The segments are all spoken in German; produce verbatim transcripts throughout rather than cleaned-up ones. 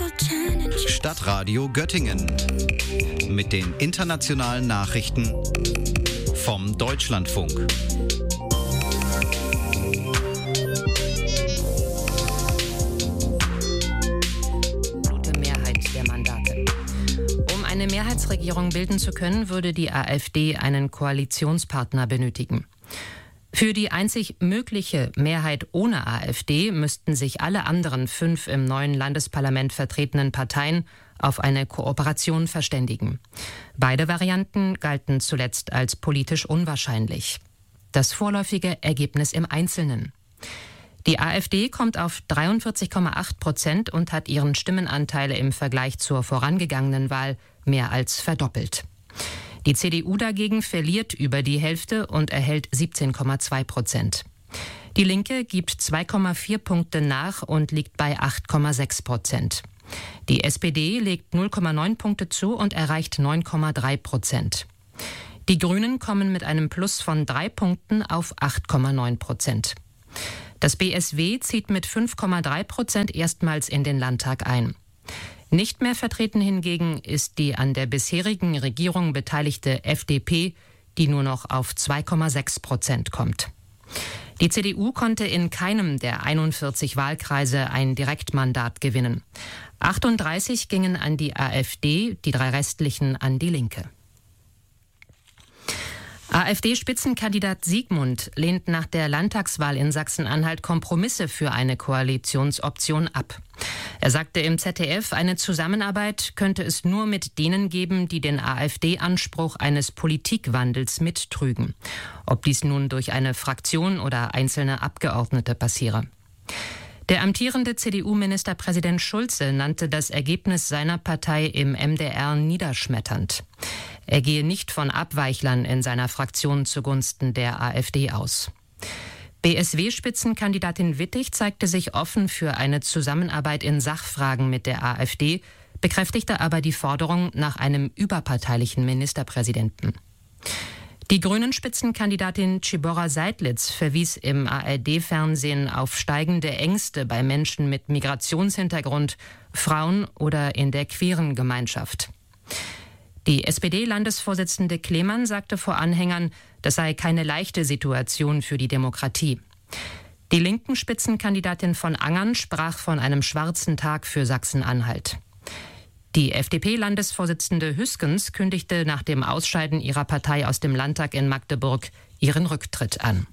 Stadtradio Göttingen mit den internationalen Nachrichten vom Deutschlandfunk. Mehrheit der Mandate. Um eine Mehrheitsregierung bilden zu können, würde die AfD einen Koalitionspartner benötigen. Für die einzig mögliche Mehrheit ohne AfD müssten sich alle anderen fünf im neuen Landesparlament vertretenen Parteien auf eine Kooperation verständigen. Beide Varianten galten zuletzt als politisch unwahrscheinlich. Das vorläufige Ergebnis im Einzelnen: Die AfD kommt auf dreiundvierzig Komma acht Prozent und hat ihren Stimmenanteil im Vergleich zur vorangegangenen Wahl mehr als verdoppelt. Die C D U dagegen verliert über die Hälfte und erhält siebzehn Komma zwei Prozent. Die Linke gibt zwei Komma vier Punkte nach und liegt bei acht Komma sechs Prozent. Die S P D legt null Komma neun Punkte zu und erreicht neun Komma drei Prozent. Die Grünen kommen mit einem Plus von drei Punkten auf acht Komma neun Prozent. Das B S W zieht mit fünf Komma drei Prozent erstmals in den Landtag ein. Nicht mehr vertreten hingegen ist die an der bisherigen Regierung beteiligte F D P, die nur noch auf zwei Komma sechs Prozent kommt. Die C D U konnte in keinem der einundvierzig Wahlkreise ein Direktmandat gewinnen. achtunddreißig gingen an die AfD, die drei restlichen an die Linke. AfD-Spitzenkandidat Siegmund lehnt nach der Landtagswahl in Sachsen-Anhalt Kompromisse für eine Koalitionsoption ab. Er sagte im Z D F, eine Zusammenarbeit könnte es nur mit denen geben, die den AfD-Anspruch eines Politikwandels mittrügen. Ob dies nun durch eine Fraktion oder einzelne Abgeordnete passiere. Der amtierende C D U-Ministerpräsident Schulze nannte das Ergebnis seiner Partei im M D R niederschmetternd. Er gehe nicht von Abweichlern in seiner Fraktion zugunsten der AfD aus. B S W-Spitzenkandidatin Wittig zeigte sich offen für eine Zusammenarbeit in Sachfragen mit der AfD, bekräftigte aber die Forderung nach einem überparteilichen Ministerpräsidenten. Die Grünen-Spitzenkandidatin Tschibora Seidlitz verwies im A R D-Fernsehen auf steigende Ängste bei Menschen mit Migrationshintergrund, Frauen oder in der queeren Gemeinschaft. Die S P D-Landesvorsitzende Klemann sagte vor Anhängern, das sei keine leichte Situation für die Demokratie. Die linken Spitzenkandidatin von Angern sprach von einem schwarzen Tag für Sachsen-Anhalt. Die F D P-Landesvorsitzende Hüskens kündigte nach dem Ausscheiden ihrer Partei aus dem Landtag in Magdeburg ihren Rücktritt an.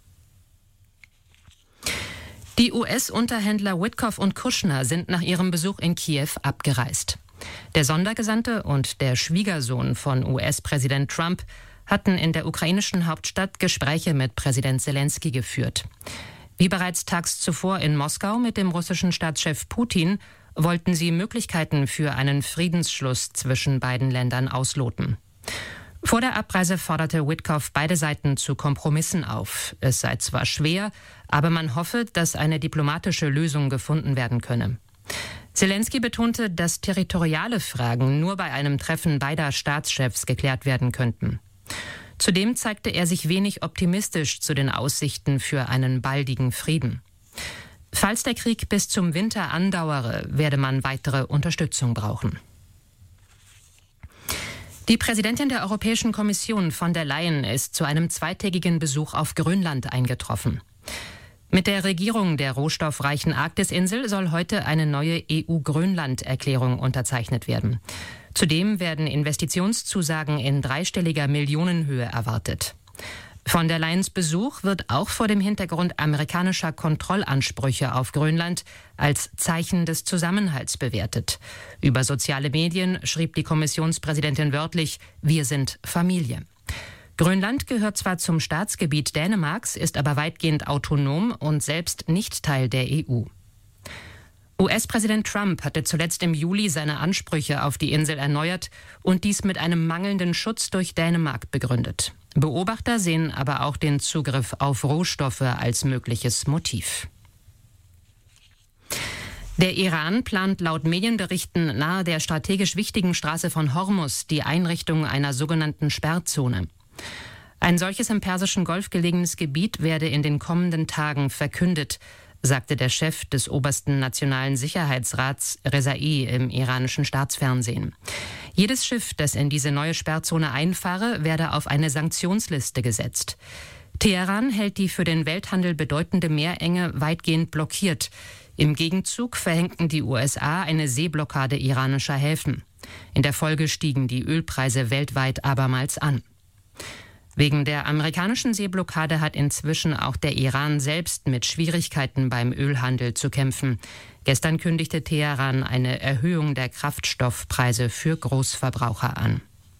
Die U S-Unterhändler Witkoff und Kushner sind nach ihrem Besuch in Kiew abgereist. Der Sondergesandte und der Schwiegersohn von U S-Präsident Trump hatten in der ukrainischen Hauptstadt Gespräche mit Präsident Selenskyj geführt. Wie bereits tags zuvor in Moskau mit dem russischen Staatschef Putin wollten sie Möglichkeiten für einen Friedensschluss zwischen beiden Ländern ausloten. Vor der Abreise forderte Witkoff beide Seiten zu Kompromissen auf. Es sei zwar schwer, aber man hoffe, dass eine diplomatische Lösung gefunden werden könne. Selenskyj betonte, dass territoriale Fragen nur bei einem Treffen beider Staatschefs geklärt werden könnten. Zudem zeigte er sich wenig optimistisch zu den Aussichten für einen baldigen Frieden. Falls der Krieg bis zum Winter andauere, werde man weitere Unterstützung brauchen. Die Präsidentin der Europäischen Kommission von der Leyen ist zu einem zweitägigen Besuch auf Grönland eingetroffen. Mit der Regierung der rohstoffreichen Arktisinsel soll heute eine neue E U-Grönland-Erklärung unterzeichnet werden. Zudem werden Investitionszusagen in dreistelliger Millionenhöhe erwartet. Von der Leyens Besuch wird auch vor dem Hintergrund amerikanischer Kontrollansprüche auf Grönland als Zeichen des Zusammenhalts bewertet. Über soziale Medien schrieb die Kommissionspräsidentin wörtlich: Wir sind Familie. Grönland gehört zwar zum Staatsgebiet Dänemarks, ist aber weitgehend autonom und selbst nicht Teil der E U. U S-Präsident Trump hatte zuletzt im Juli seine Ansprüche auf die Insel erneuert und dies mit einem mangelnden Schutz durch Dänemark begründet. Beobachter sehen aber auch den Zugriff auf Rohstoffe als mögliches Motiv. Der Iran plant laut Medienberichten nahe der strategisch wichtigen Straße von Hormuz die Einrichtung einer sogenannten Sperrzone. Ein solches im Persischen Golf gelegenes Gebiet werde in den kommenden Tagen verkündet. sagte der Chef des obersten Nationalen Sicherheitsrats Rezai im iranischen Staatsfernsehen. Jedes Schiff, das in diese neue Sperrzone einfahre, werde auf eine Sanktionsliste gesetzt. Teheran hält die für den Welthandel bedeutende Meerenge weitgehend blockiert. Im Gegenzug verhängten die U S A eine Seeblockade iranischer Häfen. In der Folge stiegen die Ölpreise weltweit abermals an. Wegen der amerikanischen Seeblockade hat inzwischen auch der Iran selbst mit Schwierigkeiten beim Ölhandel zu kämpfen. Gestern kündigte Teheran eine Erhöhung der Kraftstoffpreise für Großverbraucher an.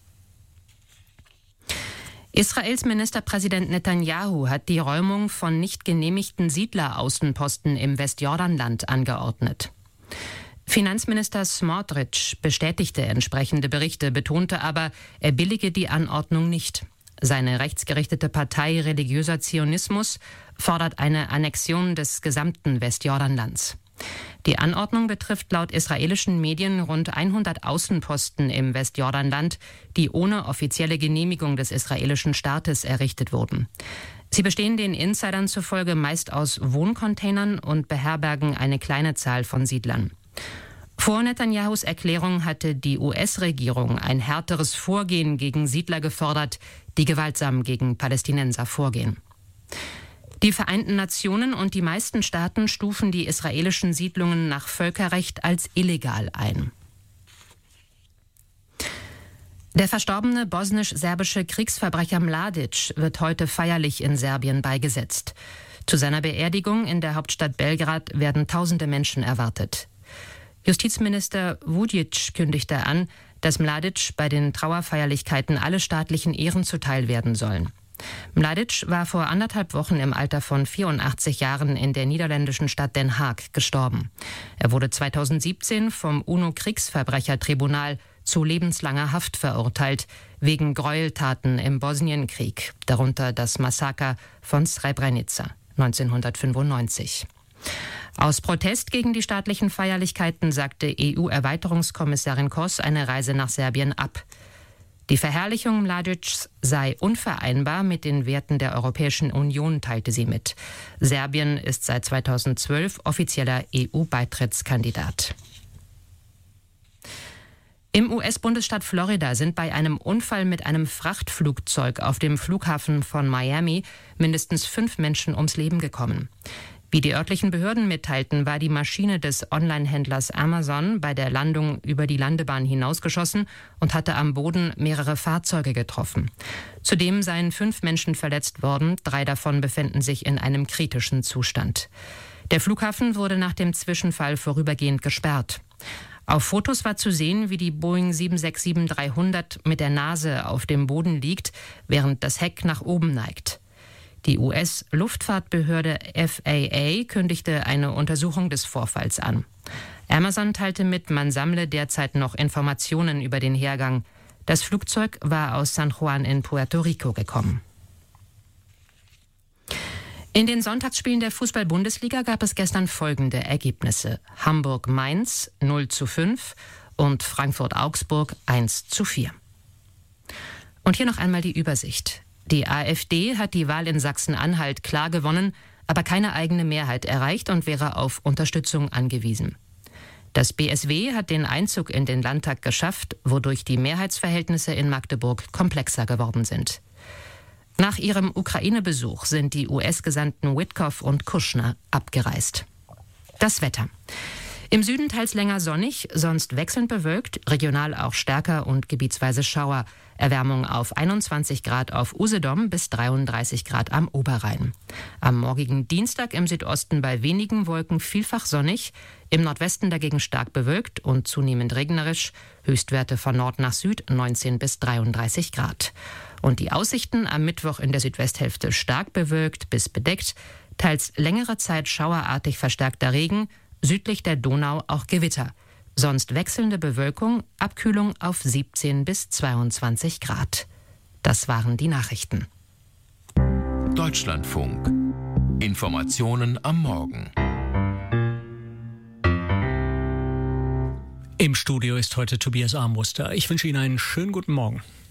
Israels Ministerpräsident Netanyahu hat die Räumung von nicht genehmigten Siedleraußenposten im Westjordanland angeordnet. Finanzminister Smotrich bestätigte entsprechende Berichte, betonte aber, er billige die Anordnung nicht. Seine rechtsgerichtete Partei Religiöser Zionismus fordert eine Annexion des gesamten Westjordanlands. Die Anordnung betrifft laut israelischen Medien rund hundert Außenposten im Westjordanland, die ohne offizielle Genehmigung des israelischen Staates errichtet wurden. Sie bestehen den Insidern zufolge meist aus Wohncontainern und beherbergen eine kleine Zahl von Siedlern. Vor Netanyahus Erklärung hatte die U S-Regierung ein härteres Vorgehen gegen Siedler gefordert, die gewaltsam gegen Palästinenser vorgehen. Die Vereinten Nationen und die meisten Staaten stufen die israelischen Siedlungen nach Völkerrecht als illegal ein. Der verstorbene bosnisch-serbische Kriegsverbrecher Mladic wird heute feierlich in Serbien beigesetzt. Zu seiner Beerdigung in der Hauptstadt Belgrad werden tausende Menschen erwartet. Justizminister Vučić kündigte an, dass Mladic bei den Trauerfeierlichkeiten alle staatlichen Ehren zuteil werden sollen. Mladic war vor anderthalb Wochen im Alter von vierundachtzig Jahren in der niederländischen Stadt Den Haag gestorben. Er wurde zweitausendsiebzehn vom UNO-Kriegsverbrechertribunal zu lebenslanger Haft verurteilt, wegen Gräueltaten im Bosnienkrieg, darunter das Massaker von Srebrenica neunzehnhundertfünfundneunzig. Aus Protest gegen die staatlichen Feierlichkeiten sagte E U-Erweiterungskommissarin Kroes eine Reise nach Serbien ab. Die Verherrlichung Mladics sei unvereinbar mit den Werten der Europäischen Union, teilte sie mit. Serbien ist seit zweitausendzwölf offizieller E U-Beitrittskandidat. Im U S-Bundesstaat Florida sind bei einem Unfall mit einem Frachtflugzeug auf dem Flughafen von Miami mindestens fünf Menschen ums Leben gekommen. Wie die örtlichen Behörden mitteilten, war die Maschine des Online-Händlers Amazon bei der Landung über die Landebahn hinausgeschossen und hatte am Boden mehrere Fahrzeuge getroffen. Zudem seien fünf Menschen verletzt worden, drei davon befänden sich in einem kritischen Zustand. Der Flughafen wurde nach dem Zwischenfall vorübergehend gesperrt. Auf Fotos war zu sehen, wie die Boeing sieben sechs sieben dreihundert mit der Nase auf dem Boden liegt, während das Heck nach oben neigt. Die U S-Luftfahrtbehörde F A A kündigte eine Untersuchung des Vorfalls an. Amazon teilte mit, man sammle derzeit noch Informationen über den Hergang. Das Flugzeug war aus San Juan in Puerto Rico gekommen. In den Sonntagsspielen der Fußball-Bundesliga gab es gestern folgende Ergebnisse: Hamburg-Mainz null zu fünf und Frankfurt-Augsburg eins zu vier. Und hier noch einmal die Übersicht. Die AfD hat die Wahl in Sachsen-Anhalt klar gewonnen, aber keine eigene Mehrheit erreicht und wäre auf Unterstützung angewiesen. Das B S W hat den Einzug in den Landtag geschafft, wodurch die Mehrheitsverhältnisse in Magdeburg komplexer geworden sind. Nach ihrem Ukraine-Besuch sind die U S-Gesandten Witkoff und Kushner abgereist. Das Wetter. Im Süden teils länger sonnig, sonst wechselnd bewölkt, regional auch stärker und gebietsweise Schauer. Erwärmung auf einundzwanzig Grad auf Usedom bis dreiunddreißig Grad am Oberrhein. Am morgigen Dienstag im Südosten bei wenigen Wolken vielfach sonnig, im Nordwesten dagegen stark bewölkt und zunehmend regnerisch. Höchstwerte von Nord nach Süd neunzehn bis dreiunddreißig Grad. Und die Aussichten am Mittwoch in der Südwesthälfte stark bewölkt bis bedeckt, teils längere Zeit schauerartig verstärkter Regen, südlich der Donau auch Gewitter. Sonst wechselnde Bewölkung, Abkühlung auf siebzehn bis zweiundzwanzig Grad. Das waren die Nachrichten. Deutschlandfunk. Informationen am Morgen. Im Studio ist heute Tobias Armbruster. Ich wünsche Ihnen einen schönen guten Morgen.